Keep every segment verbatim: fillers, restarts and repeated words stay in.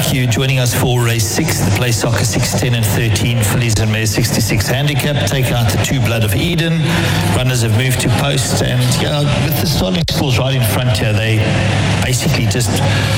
like you joining us for race six, the Play Soccer six, ten and thirteen, Fillies and Mares sixty-six handicap. Take out the two Blood of Eden. Runners have moved to post, and yeah, with the starting schools right in front here, they basically just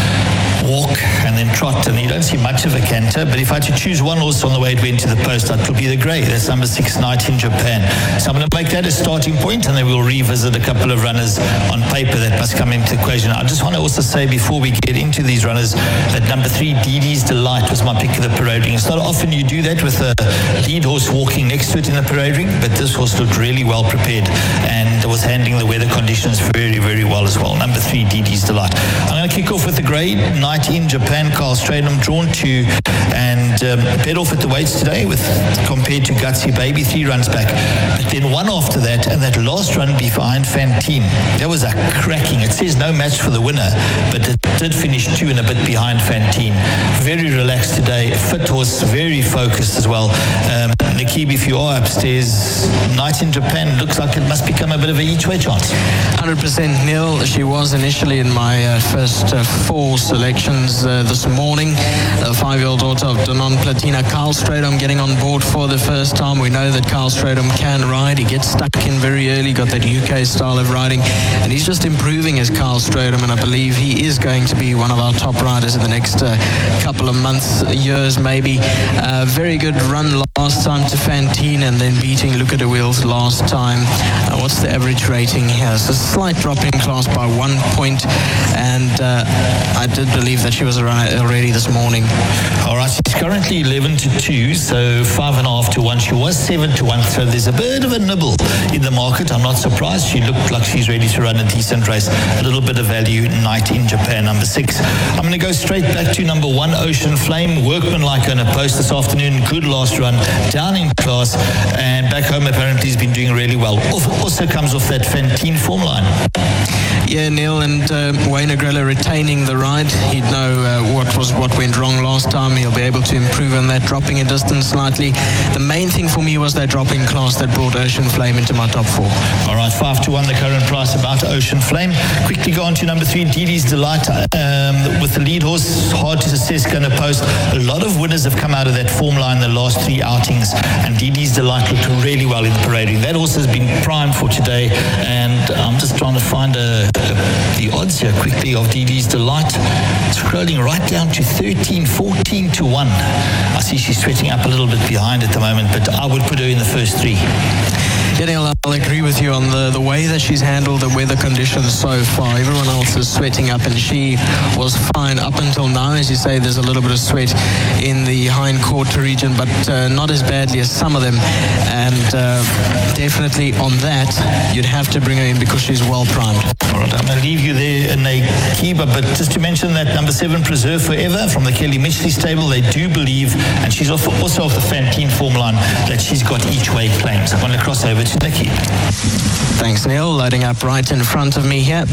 walk and then trot, and you don't see much of a canter. But if I had to choose one horse on the way it went to the post, it would be the grey. That's number six, Night in Japan. So I'm going to make that a starting point, and then we'll revisit a couple of runners on paper that must come into the equation. I just want to also say before we get into these runners that number three, Dee Dee's Delight, was my pick of the parade ring. It's not often you do that with a lead horse walking next to it in the parade ring, but this horse looked really well prepared and was handling the weather conditions very, very well as well. Number three, Dee Dee's Delight. I'm going to kick off with the grey, Night in Japan. Carl Stradom drawn to and um, bet off at the weights today with compared to Gutsy Baby, three runs back. But then one after that, and that last run behind Fantine, that was a cracking. It says no match for the winner, but it did finish two and a bit behind Fantine. Very relaxed today, fit horse, very focused as well. Um, Nikib, if you are upstairs, Night in Japan looks like it must become a bit of a each-way chance. one hundred percent nil. She was initially in my uh, first uh, four selections uh, this morning. The five-year-old daughter of Danon Platina, Carl Stradom, getting on board for the first time. We know that Carl Stradom can ride. He gets stuck in very early, got that U K style of riding, and he's just improving as Carl Stradom, and I believe he is going to be one of our top riders in the next uh, couple of months, years maybe. Uh, very good run last time to Fantine, and then beating Look at the Wheels last time. Uh, what's the average rating here? It's a slight drop in class by one point, and uh, I did believe that she was a runner already this morning. All right, she's currently eleven to two, so five and a half to one. She was seven to one, so there's a bit of a nibble in the market. I'm not surprised. She looked like she's ready to run a decent race. A little bit of value, Night in Japan, number six. I'm going to go straight back to number one, Ocean Flame. Workmanlike on a post this afternoon. Good last run, down in class, and back home apparently he's been doing really well. Also comes off that Fantine form line. Yeah, Neil, and uh, Wayne Agrella retaining the ride. He'd know uh, what was what went wrong last time. He'll be able to improve on that, dropping in distance slightly. The main thing for me was that drop in class that brought Ocean Flame into my top four. All right, five to one the current price about Ocean Flame. Quickly go on to number three, Dee Dee's Delight. Um, with the lead horse, hard to assess, going to post. A lot of winners have come out of that form line the last three outings, and Dee Dee's Delight looked really well in the parading. That horse has been primed for today, and I'm just trying to find a the odds here quickly of Dee Dee's Delight, scrolling right down to thirteen, fourteen to one. I see she's sweating up a little bit behind at the moment, but I would put her in the first three. Daniel, I'll agree with you on the, the way that she's handled the weather conditions so far. Everyone else is sweating up, and she was fine up until now. As you say, there's a little bit of sweat in the hind quarter region, but uh, not as badly as some of them. And uh, definitely on that, you'd have to bring her in because she's well primed. All right, I'm going to leave you there in a Kiba, but just to mention that number seven, Preserve Forever, from the Kelly Mitchley stable, they do believe, and she's also off the Fantine form line, that she's got each way claims. I'm going to cross over to Nikki. Thanks, Neil. Loading up right in front of me here.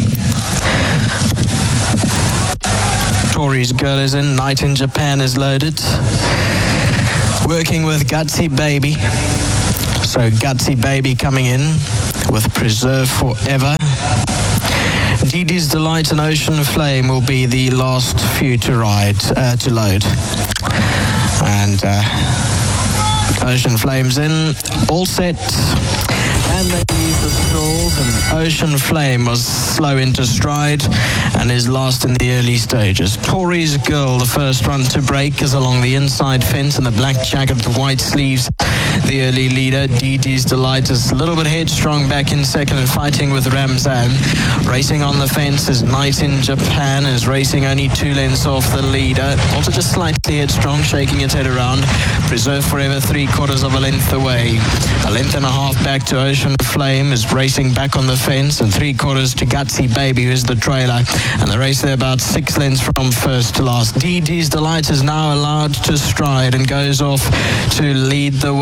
Tori's Girl is in. Night in Japan is loaded. Working with Gutsy Baby. So Gutsy Baby coming in with Preserve Forever. Dee Dee's Delight and Ocean Flame will be the last few to ride, uh, to load. And uh, Ocean Flame's in, all set. And they use the stalls, and Ocean Flame was slow into stride and is last in the early stages. Tori's Girl, the first run to break, is along the inside fence in the black jacket, the white sleeves. The early leader, Dee Dee's Delight, is a little bit headstrong back in second and fighting with Ramzan. Racing on the fence is Night in Japan, is racing only two lengths off the leader. Also just slightly headstrong, shaking its head around. Preserve Forever, three quarters of a length away. A length and a half back to Ocean Flame is racing back on the fence, and three quarters to Gutsy Baby, who's the trailer. And the race there about six lengths from first to last. Dee Dee's Delight is now allowed to stride and goes off to lead the way. He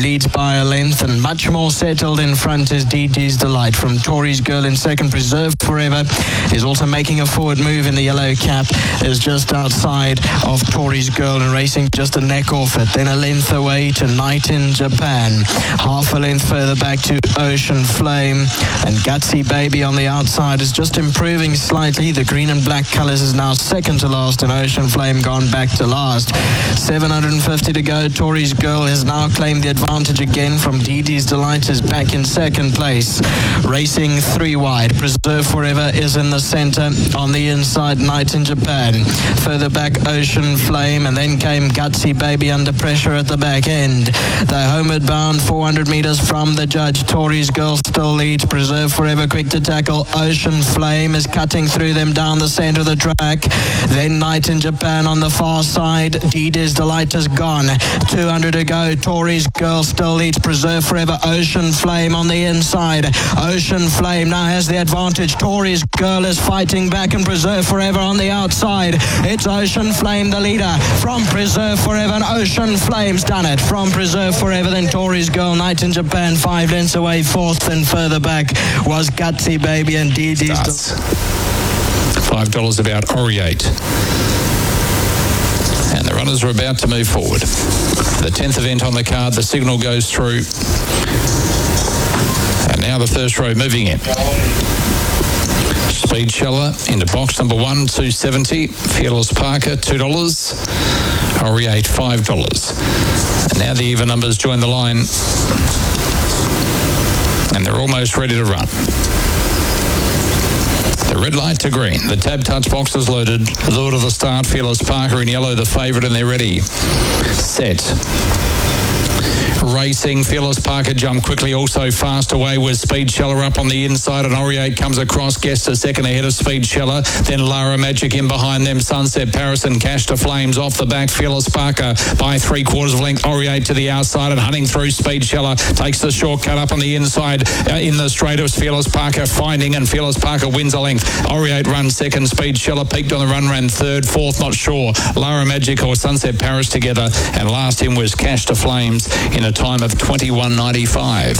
leads by a length, and much more settled in front is Dee Dee's Delight from Tori's Girl in second. Preserve Forever is also making a forward move in the yellow cap, is just outside of Tori's Girl and racing just a neck off it. Then a length away to Night in Japan. Half a length further back to Ocean Flame, and Gutsy Baby on the outside is just improving slightly. The green and black colours is now second to last, and Ocean Flame gone back to last. seven hundred fifty to go. Tori's Girl has now claimed the advantage again from Dee Dee's Delight, is back in second place. Racing three wide. Preserve Forever is in the centre. On the inside, Night in Japan. Further back, Ocean Flame, and then came Gutsy Baby under pressure at the back end. They're homeward bound, four hundred metres from the judge. Tori's Girl still leads. Preserve Forever quick to tackle. Ocean Flame is cutting through them down the centre of the track. Then Night in Japan on the far side. Dee Dee's Delight is gone. two hundred to go. Tori's Girl still leads. Preserve Forever. Ocean Flame on the inside. Ocean Flame now has the advantage. Tori's Girl is fighting back, and Preserve Forever on the outside. It's Ocean Flame the leader from Preserve Forever, and Ocean Flame's done it. From Preserve Forever, then Tori's Girl. Night in Japan five lengths away fourth, and further back was Gutsy Baby and Dee Dee's. Five dollars about Oriate. And the runners are about to move forward. The tenth event on the card, the signal goes through. And now the first row moving in. Speed Sheller into box number one, two seventy. Fearless Parker, two dollars. Oriate, five dollars. And now the even numbers join the line. And they're almost ready to run. The red light to green. The tab touch box is loaded. Lure to the start. Fearless Parker in yellow, the favourite, and they're ready. Set. Racing. Fearless Parker jump quickly, also fast away with Speed Sheller up on the inside, and Oriate comes across, gets a second ahead of Speed Sheller. Then Lara Magic in behind them. Sunset Paris and Cash to Flames off the back. Fearless Parker by three quarters of length. Oriate to the outside and hunting through. Speed Sheller takes the shortcut up on the inside. Uh, in the straight of Fearless Parker finding, and Fearless Parker wins a length. Oriate runs second. Speed Sheller peaked on the run, ran third. Fourth, not sure. Lara Magic or Sunset Paris together, and last in was Cash to Flames in a time of twenty-one ninety-five.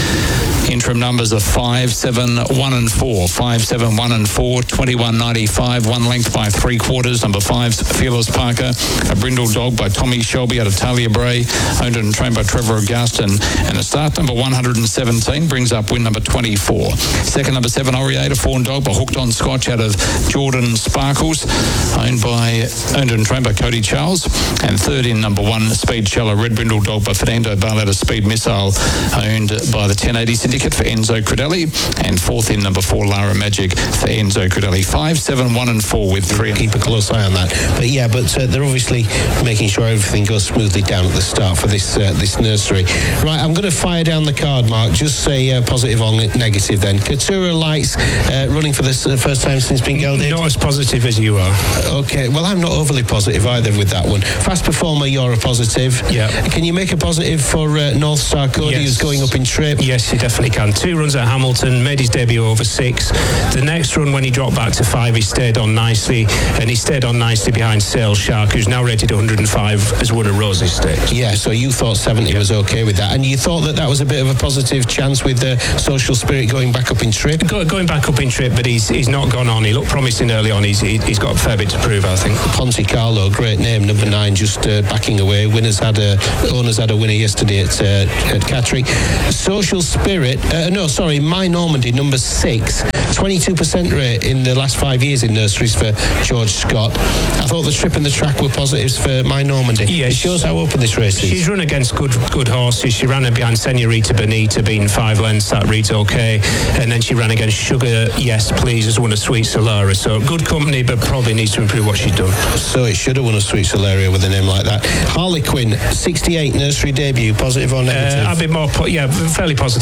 Interim numbers are five, seven, one and four. five, seven, one and four, twenty-one ninety-five. One length by three quarters. Number five's Fearless Parker. A Brindle Dog by Tommy Shelby out of Talia Bray. Owned and trained by Trevor Augustin. And a start number one hundred seventeen brings up win number twenty-four. Second number seven, Oriate, a Fawn Dog by Hooked on Scotch out of Jordan Sparkles. Owned by, owned and trained by Cody Charles. And third in number one, Speed Sheller, Red Brindle Dog by Fernando Bale out of Speed Missile. Owned by the ten eighty Syndicate for Enzo Credelli, and fourth in number four, Lara Magic for Enzo Credelli. Five, seven, one and four with three. Keep a close eye on that. But yeah, but uh, they're obviously making sure everything goes smoothly down at the start for this uh, this nursery. Right, I'm going to fire down the card, Mark. Just say uh, positive or negative then. Katura Lights uh, running for this uh, first time since being gelded. Not as positive as you are. Uh, okay, well I'm not overly positive either with that one. Fast Performer, you're a positive. Yeah. Can you make a positive for uh, North Star Cody, yes, who's going up in trip? Yes, he definitely can. Two runs at Hamilton, made his debut over six. The next run, when he dropped back to five, he stayed on nicely, and he stayed on nicely behind Sales Shark, who's now rated one hundred five as one of Rosie's stakes. Yeah, so you thought seventy was okay with that, and you thought that that was a bit of a positive chance with the Social Spirit going back up in trip? Go, going back up in trip, but he's he's not gone on. He looked promising early on. He's he, he's got a fair bit to prove, I think. Ponte Carlo, great name, number nine, just uh, backing away. Winners had a owners had a winner yesterday at uh, at Catterick. Social Spirit, uh, no, sorry, My Normandy, number six, twenty-two percent rate in the last five years in nurseries for George Scott. I thought the trip and the track were positives for My Normandy. Yeah, it shows how open this race is. She's run against good good horses. She ran behind Senorita Bonita, being five lengths. That reads okay. And then she ran against Sugar Yes Please as one of Sweet Solara. So good company, but probably needs to improve what she's done. So it should have won a Sweet Solaria with a name like that. Harley Quinn, sixty-eight nursery debut, positive or negative? Uh, I've been more, po- yeah, fairly positive about her.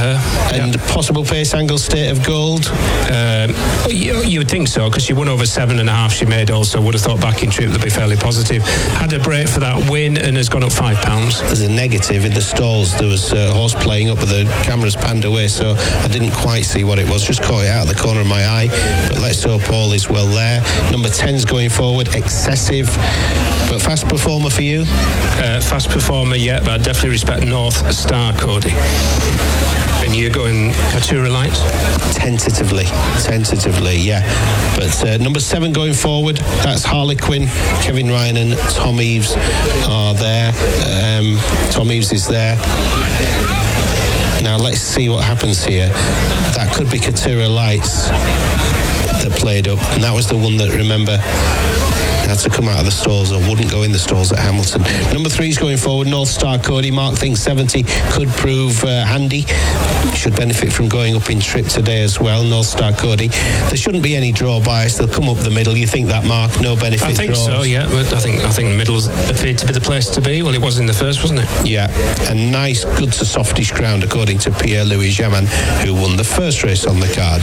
her. And yeah. possible pace angle State of Gold? Um, you, you would think so, because she won over seven and a half she made also. Would have thought backing trip would be fairly positive. Had a break for that win and has gone up five pounds. There's a negative in the stalls. There was a horse playing up with the cameras panned away, so I didn't quite see what it was. Just caught it out of the corner of my eye. But Let's Hope All is well there. Number ten's going forward, Excessive. But fast performer for you? Uh, fast performer, yeah, but I definitely respect North Star, Cody. And you're going Katura Lights? Tentatively, tentatively, yeah. But uh, number seven going forward, that's Harlequin. Kevin Ryan and Tom Eves are there. Um, Tom Eves is there. Now let's see what happens here. That could be Katura Lights that played up, and that was the one that, remember, had to come out of the stalls or wouldn't go in the stalls at Hamilton. Number three's going forward, North Star Cody. Mark thinks seventy could prove uh, handy. Should benefit from going up in trip today as well, North Star Cody. There shouldn't be any draw bias. They'll come up the middle. You think that, Mark? No benefit I think draws? so, yeah. But I think I think the middle's appeared to be the place to be. Well, it was in the first, wasn't it? Yeah. A nice, good to softish ground, according to Pierre-Louis Jamin, who won the first race on the card.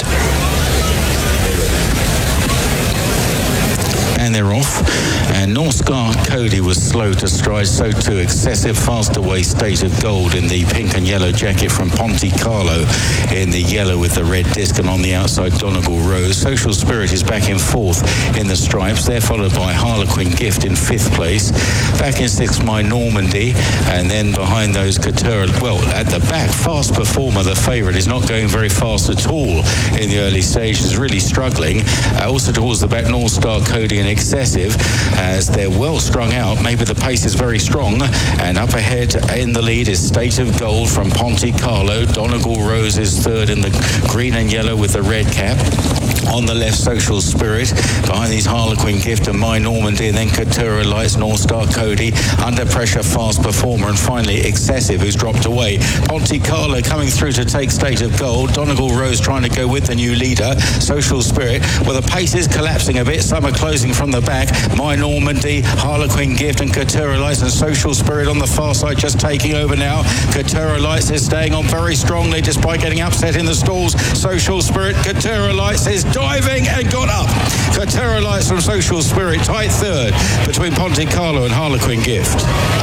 And they're off. And North Star Cody was slow to stride, so too Excessive. Fast away State of Gold in the pink and yellow jacket from Ponte Carlo in the yellow with the red disc, and on the outside Donegal Rose. Social Spirit is back in fourth in the stripes. They're followed by Harlequin Gift in fifth place. Back in sixth, My Normandy, and then behind those Katura. Well, at the back, Fast Performer, the favourite, is not going very fast at all in the early stages, really struggling. Uh, also towards the back, North Star Cody and Excessive, as they're well strung out. Maybe the pace is very strong, and up ahead in the lead is State of Gold from Ponte Carlo. Donegal Rose is third in the green and yellow with the red cap. On the left, Social Spirit. Behind these, Harlequin Gift and My Normandy, and then Katura Lights, North Star Cody. Under pressure, Fast Performer, and finally Excessive, who's dropped away. Ponte Carlo coming through to take State of Gold. Donegal Rose trying to go with the new leader, Social Spirit. Well, the pace is collapsing a bit. Some are closing from the back. My Normandy, Harlequin Gift, and Katura Lights, and Social Spirit on the far side just taking over now. Katura Lights is staying on very strongly despite getting upset in the stalls. Social Spirit, Katura Lights is diving and got up. Katura Lights from Social Spirit tight third between Ponte Carlo and Harlequin Gift.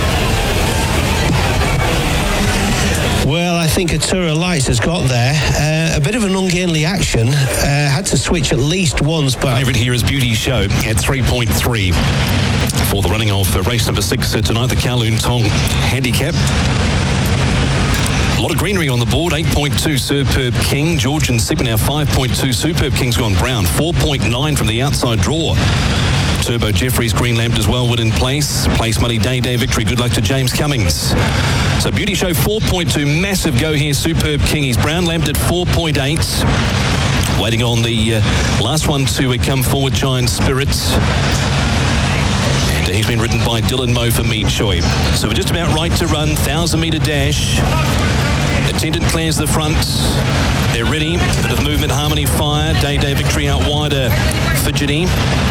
Well, I think Katura Lights has got there. Uh, a bit of an ungainly action. Uh, had to switch at least once, but... Favourite here is Beauty Show at three point three for the running of uh, race number six uh, tonight, the Kowloon Tong Handicap. A lot of greenery on the board. eight point two Superb King. George and Sigma now five point two. Superb King's gone brown. four point nine from the outside draw. Turbo Jeffries green lamped as well, would in place. Place money, Day Day Victory. Good luck to James Cummings. So Beauty Show four point two. Massive go here. Superb King. He's brown lamped at four point eight. Waiting on the uh, last one to uh, come forward, Giant Spirits. And uh, he's been ridden by Dylan Moe for Mead Choi. So we're just about right to run. Thousand metre dash. Attendant clears the front. They're ready. Bit of movement, Harmony Fire. Day Day Victory out wider. Fidgety.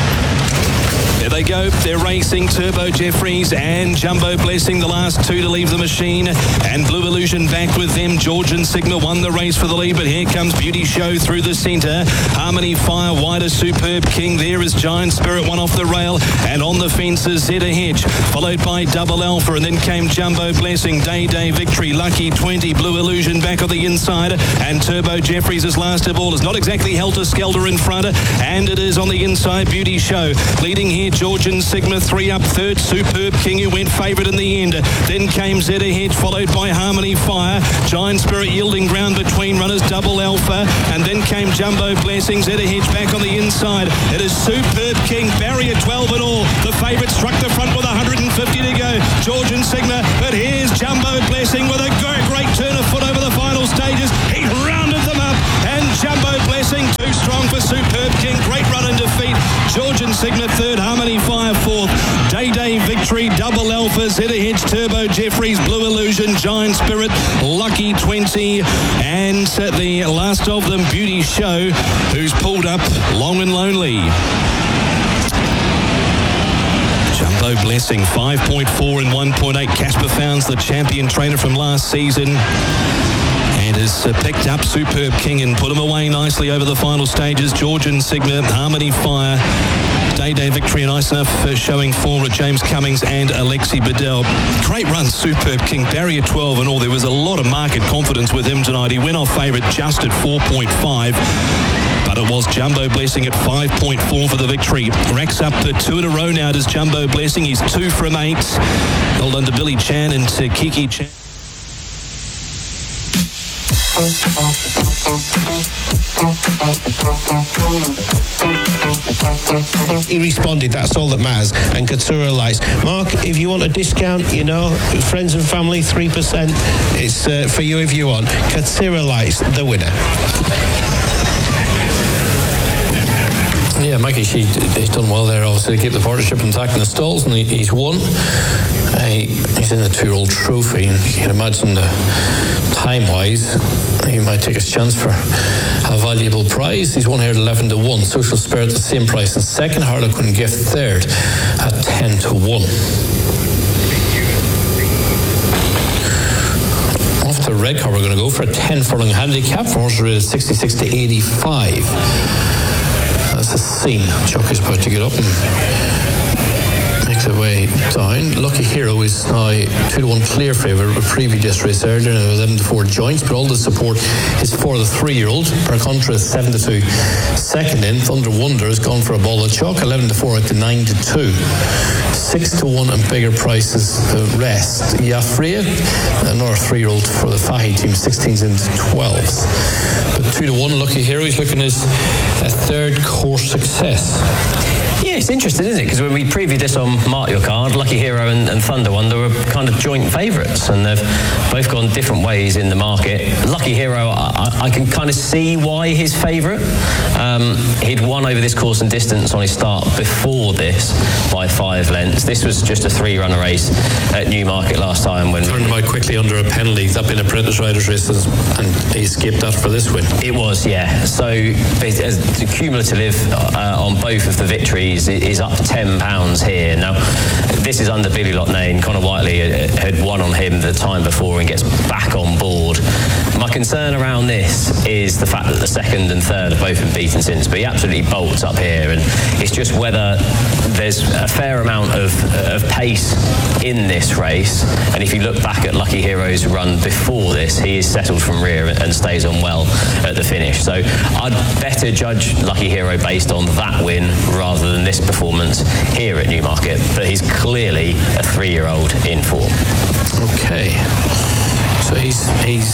There they go. They're racing. Turbo Jeffries and Jumbo Blessing, the last two to leave the machine. And Blue Illusion back with them. George and Sigma won the race for the lead, but here comes Beauty Show through the centre. Harmony Fire, wider Superb King. There is Giant Spirit, one off the rail. And on the fences, Zeta Hedge, followed by Double Alpha. And then came Jumbo Blessing, Day Day Victory, Lucky twenty, Blue Illusion back on the inside. And Turbo Jeffries is last of all. It's not exactly helter-skelter in front. And it is on the inside, Beauty Show. Leading here, George and Sigma, three up third. Superb King, who went favourite in the end. Then came Zeta Hedge, followed by Harmony Fire. Giant Spirit yielding ground between runners, Double Alpha. And then came Jumbo Blessing. Zeta Hedge back on the inside. It is Superb King, barrier twelve in all. The favourite struck the front with one hundred fifty to go. George and Sigma, but here's Jumbo Blessing with a great turn of foot over the final stages. He rounded them up. And Jumbo Blessing, too strong for Superb King. Great run in defeat. George and Sigma third, Harmony Fire fourth. Day Day Victory, Double Alpha, Zeta Hedge, Turbo Jeffries, Blue Illusion, Giant Spirit, Lucky twenty, and the last of them, Beauty Show, who's pulled up Long and Lonely. Jumbo Blessing, five point four and one point eight. Casper Founds, the champion trainer from last season. It has uh, picked up Superb King and put him away nicely over the final stages. Georgian Sigma, Harmony Fire, Day Day Victory and Ice Enough uh, showing form with James Cummings and Alexi Bedell. Great run, Superb King, barrier twelve and all. There was a lot of market confidence with him tonight. He went off favourite just at four point five. But it was Jumbo Blessing at five point four for the victory. Racks up uh, two in a row now does Jumbo Blessing. He's two from eight. Well done to Billy Chan and to Kiki Chan. He responded, that's all that matters. And Katsura Lights. Mark, if you want a discount, you know, friends and family, three percent. It's uh, for you if you want. Katsura Lights, the winner. Yeah, Mikey, she, he's done well there, obviously, to keep the partnership intact in the stalls, and he, he's won. Uh, he, he's in the two-year-old trophy, and you can imagine the time-wise, he might take his chance for a valuable prize. He's won here at eleven to one. Social Spirit, the same price. And second, Harlequin Gift, third, at ten to one. Off the red car, we're going to go for a ten furlong handicap for horse rated sixty-six to eighty-five. That's the scene. Chuck is about to get up and make the way down. Lucky Hero is now two to one clear favourite with previous race earlier, and eleven to four joints, but all the support is for the three-year-old. Per contra is seven to two. Second in, Thunder Wonder has gone for a ball of chalk, eleven to four out to nine to two. six to one and bigger prices the rest. Yafria, another three-year-old for the Fahy team, sixteens into twelves. But two to one, Lucky Hero, he's looking as a third course success. Yeah, it's interesting, isn't it? Because when we previewed this on Mark Your Card, Lucky Hero and, and Thunder Wonder were kind of joint favourites, and they've both gone different ways in the market. Lucky Hero, I, I can kind of see why he's favourite. Um, he'd won over this course and distance on his start before this by five lengths. This was just a three-runner race at Newmarket last time when turned about quickly under a penalty. That been a British Riders race, and he escaped that for this win. It was, yeah. So the cumulative uh, on both of the victories is up ten pounds here. Now, this is under Billy Loughnane. Connor Whiteley had won on him the time before and gets back on board. My concern around this is the fact that the second and third have both been beaten since, but he absolutely bolts up here, and it's just whether there's a fair amount of, of pace in this race. And if you look back at Lucky Hero's run before this, he is settled from rear and stays on well at the finish. So I'd better judge Lucky Hero based on that win rather than this performance here at Newmarket. But he's clearly a three-year-old in form. Okay. So he's he's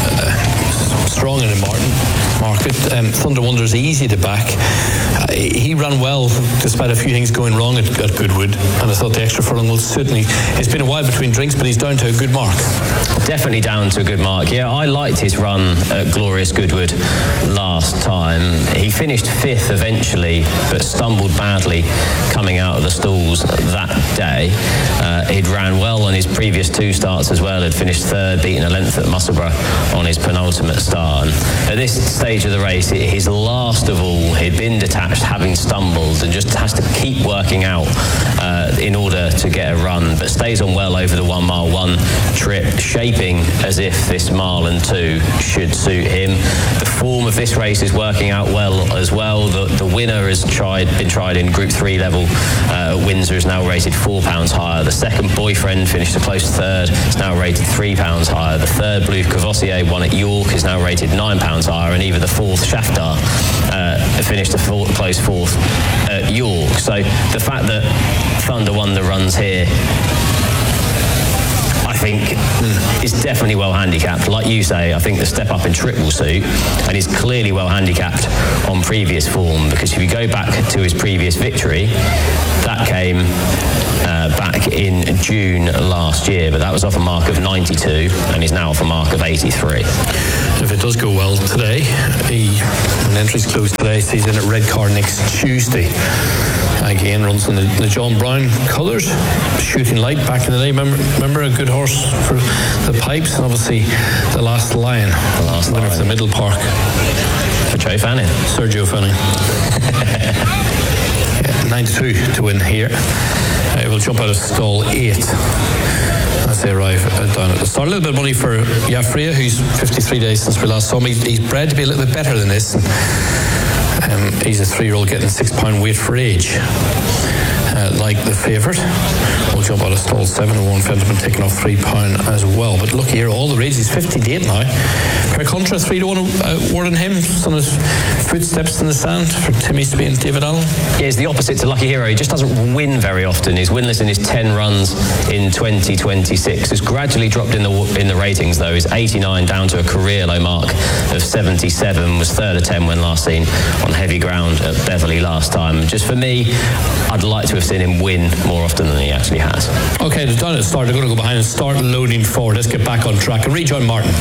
uh, strong in the Martin market. Um, Thunder Wonder's easy to back. Uh, he ran well despite a few things going wrong at, at Goodwood, and I thought the extra furlong will certainly. It's been a while between drinks, but he's down to a good mark. Definitely down to a good mark. Yeah, I liked his run at Glorious Goodwood last time. He finished fifth eventually, but stumbled badly coming out of the stalls that day. Uh, he'd ran well on his previous two starts as well. Had finished third, beaten a length at Musselburgh on his penultimate start. And at this stage of the race, his last of all, he'd been detached, having stumbled, and just has to keep working out uh, in order to get a run, but stays on well over the one mile one trip, shaping as if this mile and two should suit him. The form of this race is working out well as well. The, the winner has tried, been tried in Group three level. Uh, Windsor is now rated four pounds higher. The second Boyfriend finished a close third. It's now rated three pounds higher. The third Blue Cavossier won at York is now rated nine pounds higher, and even the fourth Shaftar uh, finished a four, close fourth at York. So the fact that Thunder Wonder runs here, I think mm, is definitely well handicapped. Like you say, I think the step up in trip will suit, and he's clearly well handicapped on previous form, because if you go back to his previous victory, that came uh, back in June last year, but that was off a mark of ninety-two, and he's now off a mark of eighty-three. If it does go well today, he, when entry's closed today, he's in at Redcar next Tuesday. Again, runs in the, the John Brown colours. Shooting Light back in the day. Remember, remember a good horse for the Pipes, and obviously the Last Lion. The Last winner Lion. of the Middle Park. For Joe Fanning. Sergio Fanning. yeah, nine to two to win here. Uh, we'll jump out of stall eight. as they arrive uh, down at the start. A little bit of money for Jafria, who's fifty-three days since we last saw him. He's, he's bred to be a little bit better than this. Um, he's a three-year-old getting six pound weight for age. Uh, like the favourite, we'll jump out of stall seven and one Fenderman taking off three pound as well. But look here, all the rates, he's fifty-eight now. Per contra, three to one uh, word on him, on his footsteps in the sand for Timmy Spee and David Allen. Yeah, he's the opposite to Lucky Hero. He just doesn't win very often. He's winless in his ten runs in twenty twenty-six. He's gradually dropped in the in the ratings though. He's eighty-nine down to a career low mark of seventy-seven. Was third of ten when last seen on heavy ground at Beverley last time. Just for me, I'd like to have seen him win more often than he actually has. Okay, they're done at the start. They're going to go behind and start loading forward. Let's get back on track and rejoin Martin.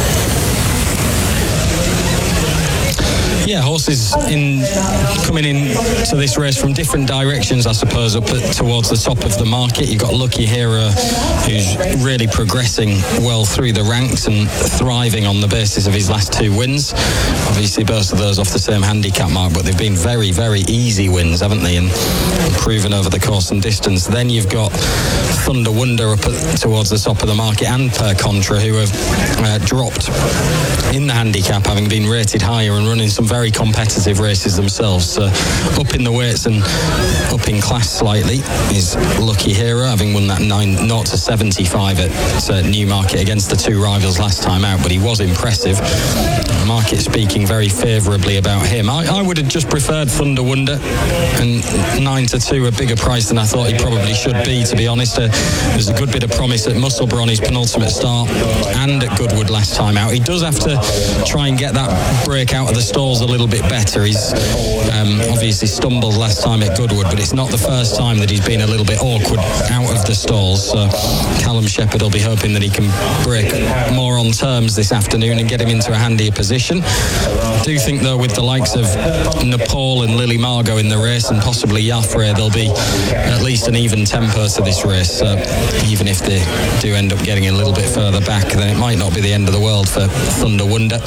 Yeah, horses in coming in to this race from different directions, I suppose, up at, towards the top of the market. You've got Lucky Hero, who's really progressing well through the ranks and thriving on the basis of his last two wins. Obviously, both of those off the same handicap mark, but they've been very, very easy wins, haven't they? And, and proven over the course and distance. Then you've got Thunder Wonder up at, towards the top of the market, and Per Contra, who have uh, dropped in the handicap, having been rated higher and running some very competitive races themselves. So up in the weights and up in class slightly is Lucky Hero, having won that nine zero to seventy-five at uh, Newmarket against the two rivals last time out, but he was impressive. The market speaking very favourably about him. I, I would have just preferred Thunder Wonder, and nine to two a bigger price than I thought he probably should be, to be honest. Uh, there's a good bit of promise at Musselburgh on his penultimate start and at Goodwood last time out. He does have to try and get that break out of the stalls a little bit better. He's um, obviously stumbled last time at Goodwood, but it's not the first time that he's been a little bit awkward out of the stalls. So Callum Shepherd will be hoping that he can break more on terms this afternoon and get him into a handier position. I do think, though, with the likes of Nepal and Lily Margot in the race, and possibly Jafre, there'll be at least an even tempo to this race. So even if they do end up getting a little bit further back, then it might not be the end of the world for Thunder Wonder.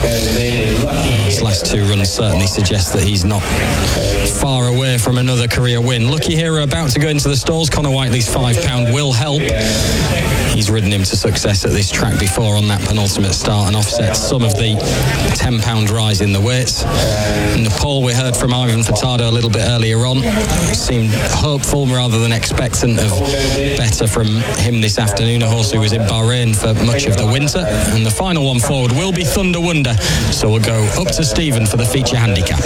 His last two runs certainly suggest that he's not far away from another career win. Lucky Hero about to go into the stalls. Connor Whiteley's five pound will help. He's ridden him to success at this track before on that penultimate start and offset some of the ten pound rise in the weights. Nepal, we heard from Ivan Furtado a little bit earlier on. Seemed hopeful rather than expectant of better from him this afternoon, a horse who was in Bahrain for much of the winter. And the final one forward will be Thunder Wonder. So we'll go up to Stephen for the feature handicap.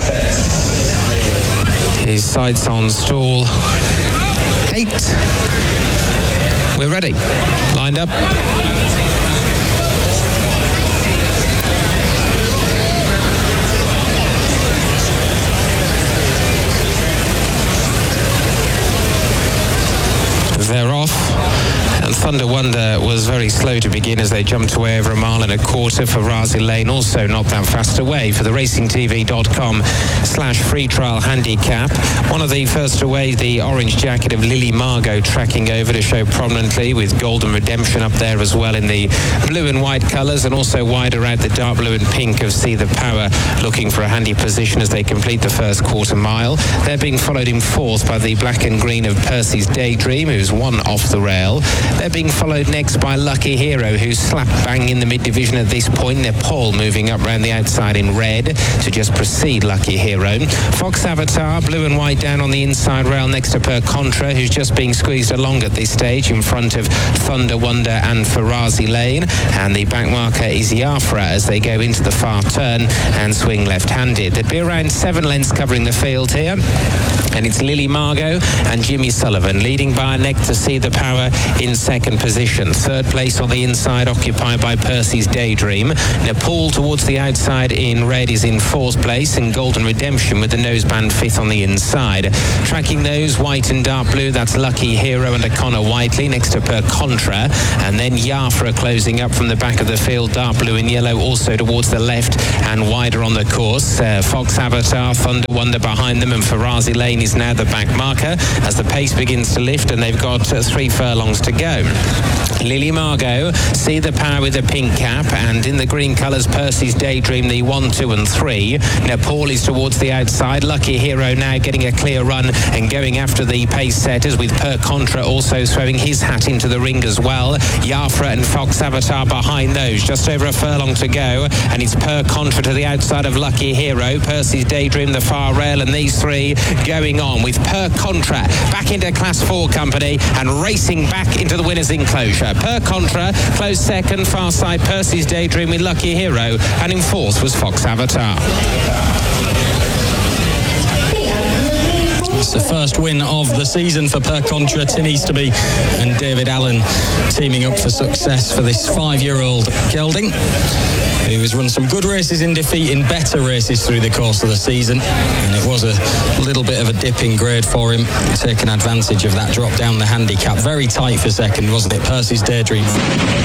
His sights on stall eight. We're ready. Lined up. They're off. And Thunder Wonder was very slow to begin as they jumped away over a mile and a quarter. For Razi Lane also not that fast away. For the racing T V dot com slash free trial handicap, one of the first away, the orange jacket of Lily Margot tracking over to show prominently, with Golden Redemption up there as well in the blue and white colours, and also wider out the dark blue and pink of See the Power, looking for a handy position as they complete the first quarter mile. They're being followed in fourth by the black and green of Percy's Daydream, who's one off the rail. They're being followed next by Lucky Hero, who's slap bang in the mid-division at this point. Nepal moving up round the outside in red to just precede Lucky Hero. Fox Avatar, blue and white down on the inside rail next to Per Contra, who's just being squeezed along at this stage in front of Thunder Wonder and Farazi Lane. And the back marker is Jafra as they go into the far turn and swing left-handed. There'd be around seven lengths covering the field here. And it's Lily Margot and Jimmy Sullivan leading by a neck to See the Power in second position. Third place on the inside occupied by Percy's Daydream. Nepal towards the outside in red is in fourth place, and Golden Redemption with the noseband fifth on the inside. Tracking those, white and dark blue, that's Lucky Hero and Connor Whiteley next to Per Contra, and then Jafra closing up from the back of the field, dark blue and yellow also towards the left and wider on the course. Uh, Fox Avatar, Thunder Wonder behind them, and Farazi Lane is now the back marker as the pace begins to lift, and they've got uh, three furlongs to go. Lily Margot, See the Power with the pink cap, and in the green colours, Percy's Daydream, the one, two and three. Nepal is towards the outside. Lucky Hero now getting a clear run and going after the pace setters, with Per Contra also throwing his hat into the ring as well. Yafra and Fox Avatar behind those. Just over a furlong to go, and it's Per Contra to the outside of Lucky Hero. Percy's Daydream, the far rail, and these three going on with Per Contra back into Class four company and racing back into the winner's enclosure. Per Contra close second, far side Percy's Daydream with Lucky Hero, and in fourth was Fox Avatar. It's the first win of the season for Per Contra, Tim Easterby and David Allen teaming up for success for this five-year-old gelding, who has run some good races in defeat in better races through the course of the season, and it was a little bit of a dip in grade for him, taking advantage of that drop down the handicap. Very tight for second, wasn't it? Percy's Daydream